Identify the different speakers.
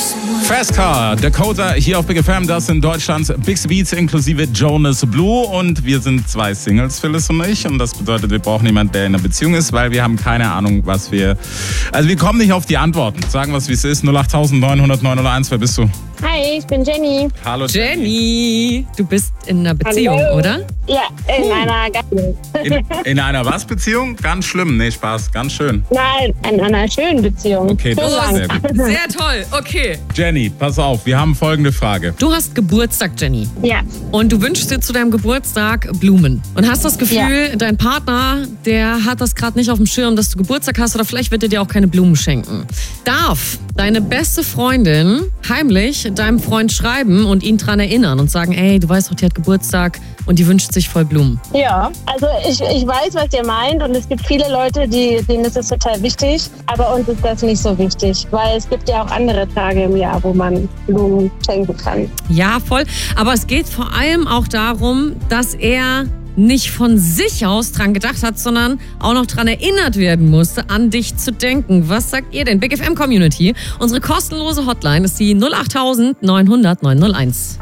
Speaker 1: Fast Car, Dakota hier auf Big FM, das sind Deutschlands Big Beats inklusive Jonas Blue und wir sind 2 Singles, Phyllis und ich, und das bedeutet, wir brauchen jemanden, der in einer Beziehung ist, weil wir haben keine Ahnung, wir kommen nicht auf die Antworten. Sagen wir es, wie es ist. 08900 901, wer bist du?
Speaker 2: Hi, ich bin Jenny.
Speaker 1: Hallo
Speaker 3: Jenny, du bist in einer Beziehung,
Speaker 2: Hallo.
Speaker 3: oder?
Speaker 2: Ja, in einer Gattung.
Speaker 1: In einer was Beziehung? Ganz schlimm, nee, Spaß, ganz schön.
Speaker 2: Nein, in einer schönen Beziehung.
Speaker 1: Okay, das ist sehr gut.
Speaker 3: Sehr toll, okay.
Speaker 1: Jenny, pass auf, wir haben folgende Frage.
Speaker 3: Du hast Geburtstag, Jenny.
Speaker 2: Ja,
Speaker 3: Und du wünschst dir zu deinem Geburtstag Blumen. Und hast das Gefühl, dein Partner, der hat das gerade nicht auf dem Schirm, dass du Geburtstag hast, oder vielleicht wird er dir auch keine Blumen schenken. Darf deine beste Freundin heimlich deinem Freund schreiben und ihn dran erinnern und sagen, ey, du weißt doch, die hat Geburtstag und die wünscht sich voll Blumen.
Speaker 2: ja. Also ich weiß, was ihr meint, und es gibt viele Leute, denen ist es total wichtig, aber uns ist das nicht so wichtig, weil es gibt ja auch andere Tage im Jahr, wo man Blumen schenken kann.
Speaker 3: Ja, voll. Aber es geht vor allem auch darum, dass er nicht von sich aus dran gedacht hat, sondern auch noch dran erinnert werden musste, an dich zu denken. Was sagt ihr denn? Big FM Community. Unsere kostenlose Hotline ist die 08900 901.